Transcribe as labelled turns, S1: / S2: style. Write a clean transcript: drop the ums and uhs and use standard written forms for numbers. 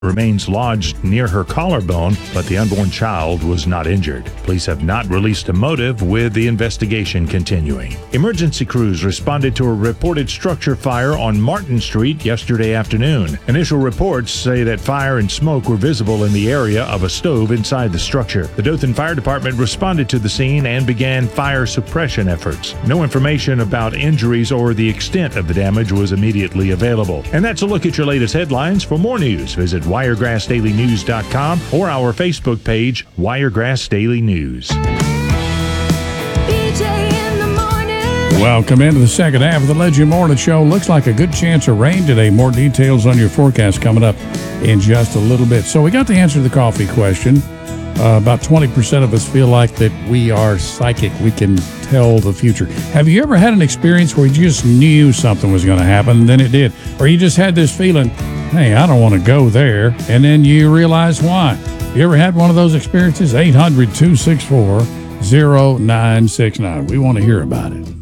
S1: remains lodged near her collarbone, but the unborn child was not injured. Police have not released a motive, with the investigation continuing. Emergency crews responded to a reported structure fire on Martin Street yesterday afternoon. Initial reports say that fire and smoke were visible in the area of a stove inside the structure. The Dothan Fire Department responded to the scene and began fire suppression efforts. No information about injuries or the extent of the damage was immediately available. And that's a look at your latest headlines. For more news, visit WiregrassDailyNews.com or our Facebook page, Wiregrass Daily News.
S2: Welcome into the second half of the Legend Morning Show. Looks like a good chance of rain today. More details on your forecast coming up in just a little bit. So we got to answer the coffee question. About 20% of us feel like that we are psychic. We can tell the future. Have you ever had an experience where you just knew something was going to happen and then it did? Or you just had this feeling, hey, I don't want to go there, and then you realize why? You ever had one of those experiences? 800-264-0969. We want to hear about it.